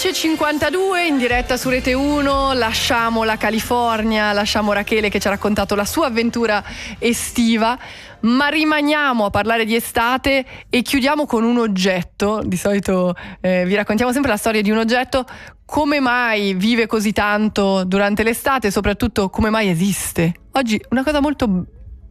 11:52 in diretta su Rete 1, lasciamo la California, lasciamo Rachele che ci ha raccontato la sua avventura estiva, ma rimaniamo a parlare di estate e chiudiamo con un oggetto. Di solito vi raccontiamo sempre la storia di un oggetto, come mai vive così tanto durante l'estate e soprattutto come mai esiste. Oggi una cosa molto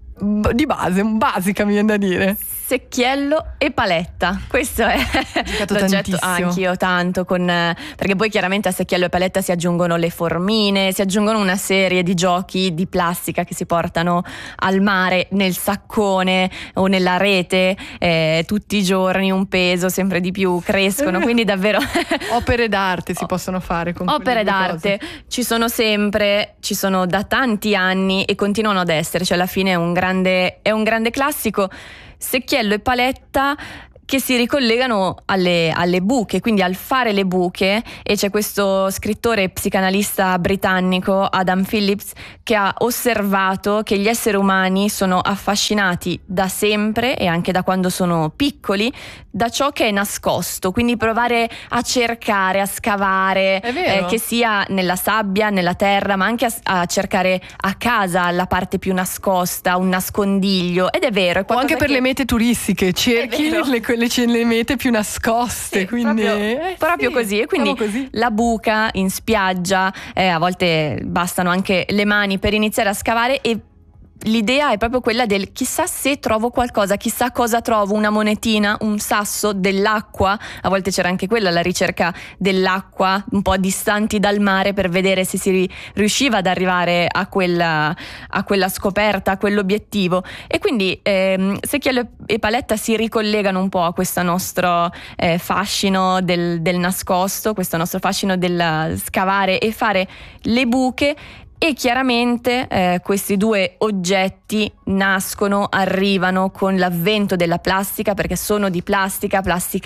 di base, basica mi viene da dire. Secchiello e paletta, questo è l'oggetto. Anch'io tanto, perché poi chiaramente a secchiello e paletta si aggiungono le formine, si aggiungono una serie di giochi di plastica che si portano al mare nel saccone o nella rete tutti i giorni, un peso sempre di più, crescono, quindi davvero opere d'arte si possono fare con opere d'arte cose. Ci sono sempre, ci sono da tanti anni e continuano ad essere, cioè alla fine è un grande classico. Secchiello e paletta che si ricollegano alle buche, quindi al fare le buche, e c'è questo scrittore psicanalista britannico, Adam Phillips, che ha osservato che gli esseri umani sono affascinati da sempre e anche da quando sono piccoli da ciò che è nascosto, quindi provare a cercare, a scavare, che sia nella sabbia, nella terra, ma anche a cercare a casa la parte più nascosta, un nascondiglio, ed è vero. O anche per le mete turistiche, cerchi le mete più nascoste, sì, quindi proprio così. E quindi così. La buca in spiaggia, a volte bastano anche le mani per iniziare a scavare, e l'idea è proprio quella del chissà se trovo qualcosa, chissà cosa trovo, una monetina, un sasso, dell'acqua. A volte c'era anche quella, la ricerca dell'acqua un po' distanti dal mare per vedere se si riusciva ad arrivare a quella scoperta, a quell'obiettivo. E quindi secchiello e paletta si ricollegano un po' a questo nostro fascino del nascosto, questo nostro fascino del scavare e fare le buche. E chiaramente questi due oggetti arrivano con l'avvento della plastica, perché sono di plastica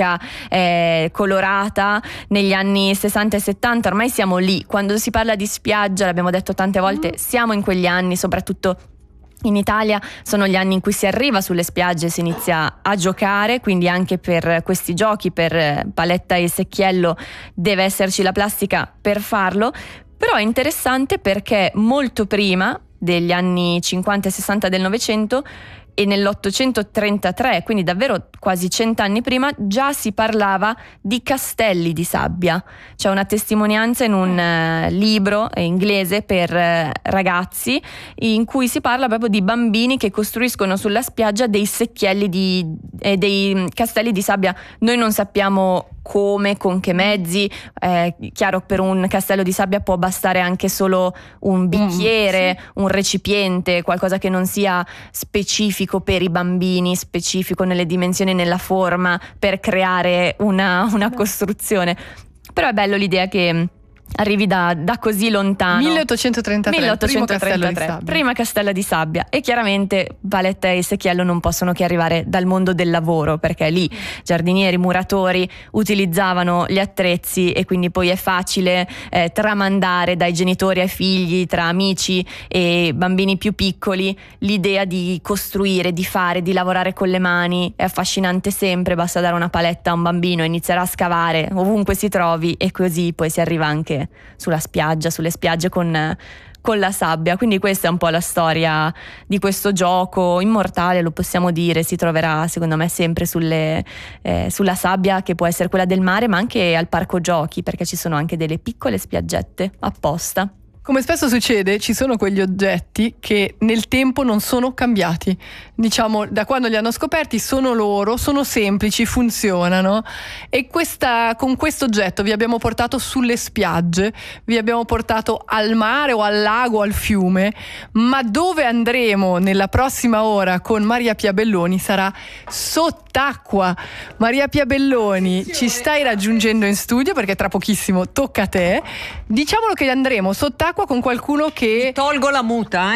colorata negli anni 60 e 70. Ormai siamo lì, quando si parla di spiaggia, l'abbiamo detto tante volte, siamo in quegli anni, soprattutto in Italia sono gli anni in cui si arriva sulle spiagge e si inizia a giocare, quindi anche per questi giochi, per paletta e secchiello, deve esserci la plastica per farlo. Però è interessante perché molto prima degli anni 50 e 60 del Novecento, e nell'833, quindi davvero quasi 100 anni prima, già si parlava di castelli di sabbia. C'è una testimonianza in un libro inglese per ragazzi in cui si parla proprio di bambini che costruiscono sulla spiaggia dei secchielli dei castelli di sabbia. Noi non sappiamo come, con che mezzi. Chiaro, per un castello di sabbia può bastare anche solo un bicchiere, un recipiente, qualcosa che non sia specifico per i bambini, specifico nelle dimensioni e nella forma per creare una costruzione. Però è bello l'idea che arrivi da così lontano. 1833, prima castello di sabbia. E chiaramente paletta e secchiello non possono che arrivare dal mondo del lavoro, perché lì giardinieri, muratori utilizzavano gli attrezzi, e quindi poi è facile tramandare dai genitori ai figli, tra amici e bambini più piccoli, l'idea di costruire, di fare, di lavorare con le mani. È affascinante sempre, basta dare una paletta a un bambino e inizierà a scavare ovunque si trovi, e così poi si arriva anche sulle spiagge con la sabbia. Quindi questa è un po' la storia di questo gioco immortale, lo possiamo dire. Si troverà secondo me sempre sulla sabbia, che può essere quella del mare, ma anche al parco giochi, perché ci sono anche delle piccole spiaggette apposta. Come spesso succede, ci sono quegli oggetti che nel tempo non sono cambiati. Diciamo, da quando li hanno scoperti sono loro, sono semplici, funzionano. E con questo oggetto vi abbiamo portato sulle spiagge, vi abbiamo portato al mare o al lago, al fiume, ma dove andremo nella prossima ora con Maria Pia Belloni sarà sott'acqua. Maria Pia Belloni, ci stai raggiungendo in studio perché tra pochissimo tocca a te. Diciamolo che andremo sott'acqua con qualcuno che... Mi tolgo la muta,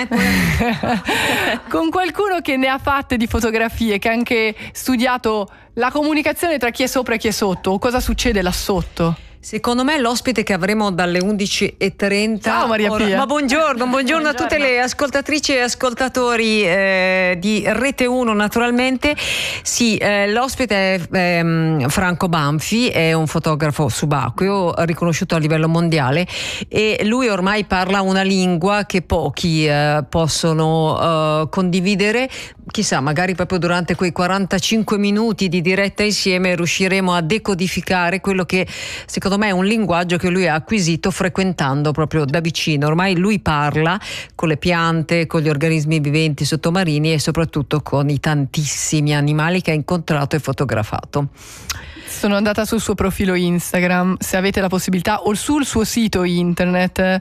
con qualcuno che ne ha fatte di fotografie, che ha anche studiato la comunicazione tra chi è sopra e chi è sotto, o cosa succede là sotto. Secondo me l'ospite che avremo dalle 11:30. Ciao Maria Pia. Ma buongiorno a tutte le ascoltatrici e ascoltatori di Rete 1 naturalmente. Sì, l'ospite è Franco Banfi, è un fotografo subacqueo riconosciuto a livello mondiale e lui ormai parla una lingua che pochi possono condividere. Chissà, magari proprio durante quei 45 minuti di diretta insieme riusciremo a decodificare quello che secondo me è un linguaggio che lui ha acquisito frequentando proprio da vicino. Ormai lui parla con le piante, con gli organismi viventi sottomarini e soprattutto con i tantissimi animali che ha incontrato e fotografato. Sono andata sul suo profilo Instagram, se avete la possibilità, o sul suo sito internet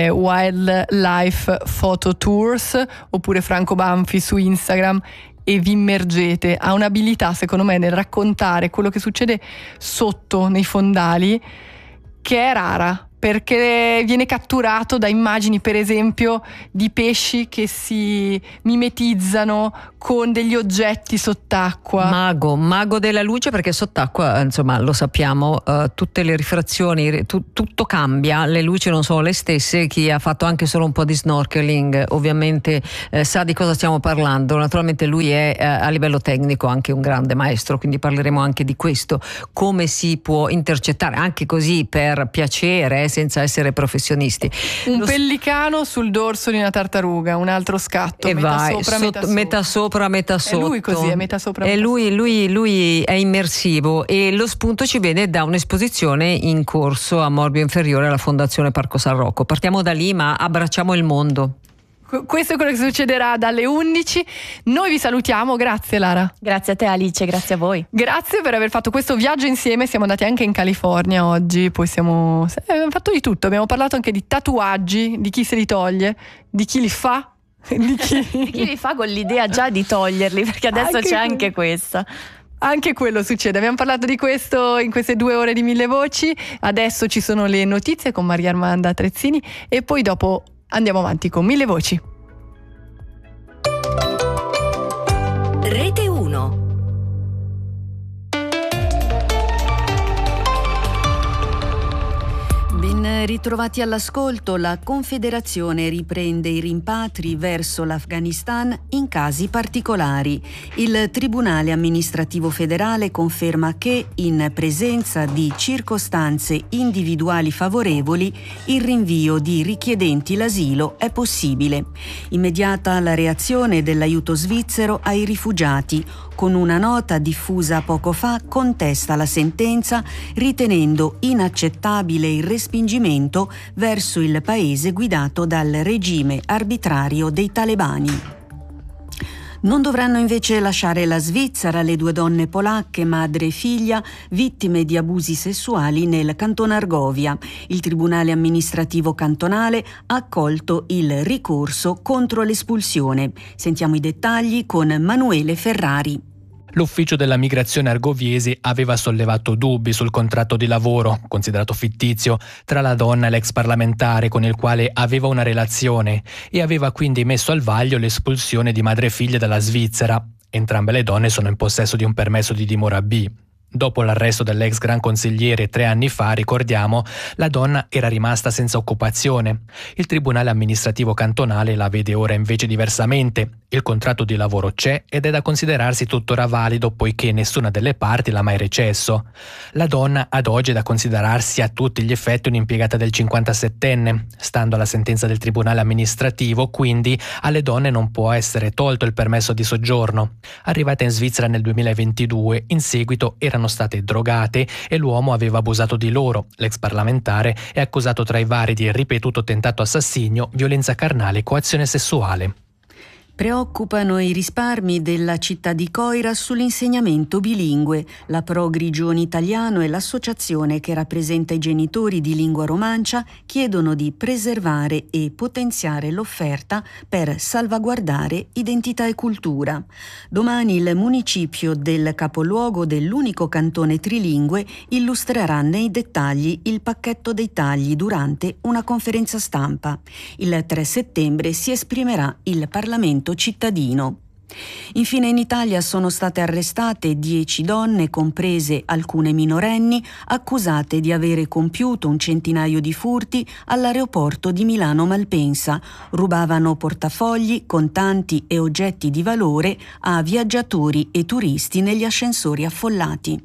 Wildlife Photo Tours, oppure Franco Banfi su Instagram, e vi immergete. Ha un'abilità secondo me nel raccontare quello che succede sotto nei fondali che è rara, perché viene catturato da immagini per esempio di pesci che si mimetizzano con degli oggetti sott'acqua. Mago della luce, perché sott'acqua insomma lo sappiamo, tutte le rifrazioni, tutto cambia, le luci non sono le stesse. Chi ha fatto anche solo un po' di snorkeling ovviamente sa di cosa stiamo parlando. Naturalmente lui è a livello tecnico anche un grande maestro, quindi parleremo anche di questo, come si può intercettare anche così per piacere, senza essere professionisti. Pellicano sul dorso di una tartaruga, un altro scatto, e metà metà sopra, metà sotto. È lui così, è metà sopra. E lui è immersivo, e lo spunto ci viene da un'esposizione in corso a Morbio Inferiore alla Fondazione Parco San Rocco. Partiamo da lì, ma abbracciamo il mondo. Questo è quello che succederà dalle 11. Noi vi salutiamo, grazie Lara. Grazie a te Alice, grazie a voi. Grazie per aver fatto questo viaggio insieme. Siamo andati anche in California oggi, poi abbiamo fatto di tutto. Abbiamo parlato anche di tatuaggi, di chi se li toglie, di chi li fa, di chi li fa con l'idea già di toglierli, perché adesso c'è anche questa. Anche quello succede. Abbiamo parlato di questo in queste 2 ore di Mille Voci. Adesso ci sono le notizie con Maria Armanda Trezzini e poi dopo andiamo avanti con Mille Voci. Rete 1. Ben ritrovati all'ascolto. La Confederazione riprende i rimpatri verso l'Afghanistan in casi particolari. Il Tribunale amministrativo federale conferma che, in presenza di circostanze individuali favorevoli, il rinvio di richiedenti l'asilo è possibile. Immediata la reazione dell'aiuto svizzero ai rifugiati. Con una nota diffusa poco fa contesta la sentenza, ritenendo inaccettabile il respingimento verso il paese guidato dal regime arbitrario dei talebani. Non dovranno invece lasciare la Svizzera le 2 donne polacche, madre e figlia, vittime di abusi sessuali nel canton Argovia. Il Tribunale amministrativo cantonale ha accolto il ricorso contro l'espulsione. Sentiamo i dettagli con Manuele Ferrari. L'ufficio della migrazione argoviese aveva sollevato dubbi sul contratto di lavoro, considerato fittizio, tra la donna e l'ex parlamentare con il quale aveva una relazione, e aveva quindi messo al vaglio l'espulsione di madre e figlia dalla Svizzera. Entrambe le donne sono in possesso di un permesso di dimora B. Dopo l'arresto dell'ex gran consigliere 3 anni fa, ricordiamo, la donna era rimasta senza occupazione. Il Tribunale amministrativo cantonale la vede ora invece diversamente. Il contratto di lavoro c'è ed è da considerarsi tuttora valido poiché nessuna delle parti l'ha mai recesso. La donna ad oggi è da considerarsi a tutti gli effetti un'impiegata del 57enne. Stando alla sentenza del Tribunale amministrativo, quindi, alle donne non può essere tolto il permesso di soggiorno. Arrivate in Svizzera nel 2022, in seguito erano state drogate e l'uomo aveva abusato di loro. L'ex parlamentare è accusato tra i vari di ripetuto tentato assassinio, violenza carnale e coazione sessuale. Preoccupano i risparmi della città di Coira sull'insegnamento bilingue. La Pro Grigioni Italiano e l'associazione che rappresenta i genitori di lingua romancia chiedono di preservare e potenziare l'offerta per salvaguardare identità e cultura. Domani il municipio del capoluogo dell'unico cantone trilingue illustrerà nei dettagli il pacchetto dei tagli durante una conferenza stampa. Il 3 settembre si esprimerà il Parlamento cittadino. Infine in Italia sono state arrestate 10 donne, comprese alcune minorenni, accusate di avere compiuto un centinaio di furti all'aeroporto di Milano Malpensa. Rubavano portafogli, contanti e oggetti di valore a viaggiatori e turisti negli ascensori affollati.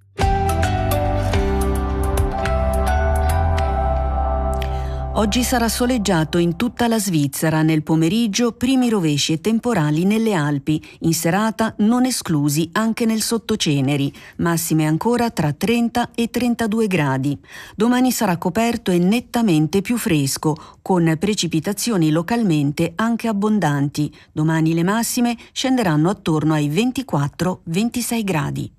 Oggi sarà soleggiato in tutta la Svizzera, nel pomeriggio primi rovesci e temporali nelle Alpi, in serata non esclusi anche nel Sottoceneri, massime ancora tra 30 e 32 gradi. Domani sarà coperto e nettamente più fresco, con precipitazioni localmente anche abbondanti. Domani le massime scenderanno attorno ai 24-26 gradi.